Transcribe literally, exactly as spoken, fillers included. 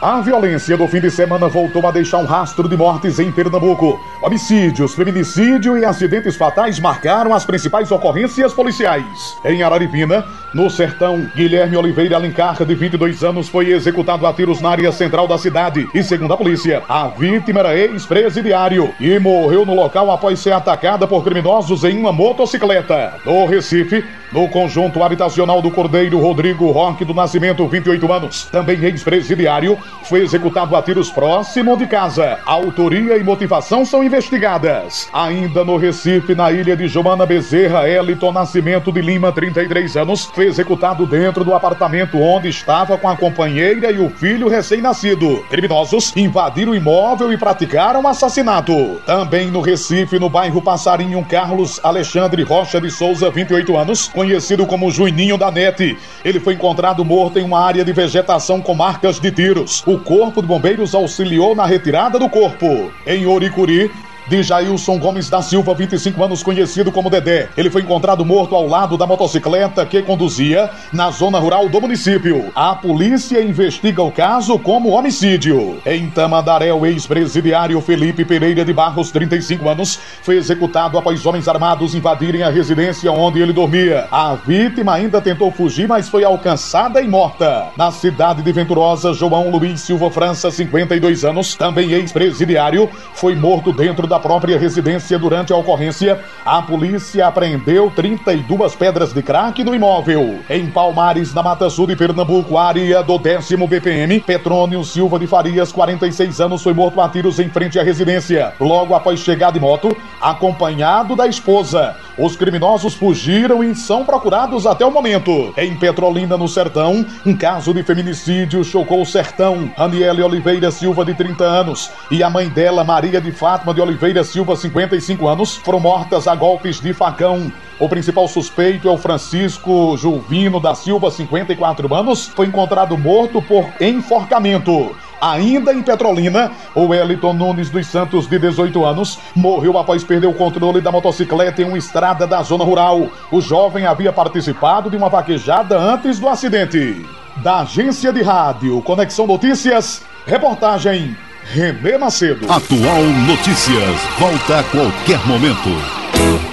A violência do fim de semana voltou a deixar um rastro de mortes em Pernambuco. Homicídios, feminicídio e acidentes fatais marcaram as principais ocorrências policiais. Em Araripina, no sertão, Guilherme Oliveira Alencar, de vinte e dois anos, foi executado a tiros na área central da cidade. E segundo a polícia, a vítima era ex-presidiário e morreu no local após ser atacada por criminosos em uma motocicleta. No Recife, no conjunto habitacional do Cordeiro, Rodrigo Roque do Nascimento, vinte e oito anos, também ex-presidiário, foi executado a tiros próximo de casa. A autoria e motivação são investigadas. Ainda no Recife, na ilha de Joana Bezerra, Eliton Nascimento de Lima, trinta e três anos, foi executado dentro do apartamento onde estava com a companheira e o filho recém-nascido. Criminosos invadiram o imóvel e praticaram assassinato. Também no Recife, no bairro Passarinho, Carlos Alexandre Rocha de Souza, vinte e oito anos, conhecido como Juninho da Nete. Ele foi encontrado morto em uma área de vegetação com marcas de tiros. O Corpo de Bombeiros auxiliou na retirada do corpo. Em Oricuri, de Jailson Gomes da Silva, vinte e cinco anos, conhecido como Dedé. Ele foi encontrado morto ao lado da motocicleta que conduzia na zona rural do município. A polícia investiga o caso como homicídio. Em Tamandaré, o ex-presidiário Felipe Pereira de Barros, trinta e cinco anos, foi executado após homens armados invadirem a residência onde ele dormia. A vítima ainda tentou fugir, mas foi alcançada e morta. Na cidade de Venturosa, João Luiz Silva França, cinquenta e dois anos, também ex-presidiário, foi morto dentro da da própria residência. Durante a ocorrência, a polícia apreendeu trinta e duas pedras de crack no imóvel. Em Palmares, na Mata Sul de Pernambuco, área do décimo B P M, Petrônio Silva de Farias, quarenta e seis anos, foi morto a tiros em frente à residência, logo após chegar de moto, acompanhado da esposa. Os criminosos fugiram e são procurados até o momento. Em Petrolina, no Sertão, um caso de feminicídio chocou o sertão. Aniele Oliveira Silva, de trinta anos, e a mãe dela, Maria de Fátima de Oliveira Silva, cinquenta e cinco anos, foram mortas a golpes de facão. O principal suspeito é o Francisco Juvino da Silva, cinquenta e quatro anos, foi encontrado morto por enforcamento. Ainda em Petrolina, o Wellington Nunes dos Santos, de dezoito anos, morreu após perder o controle da motocicleta em uma estrada da zona rural. O jovem havia participado de uma vaquejada antes do acidente. Da agência de rádio Conexão Notícias, reportagem Renê Macedo. Atual Notícias, volta a qualquer momento.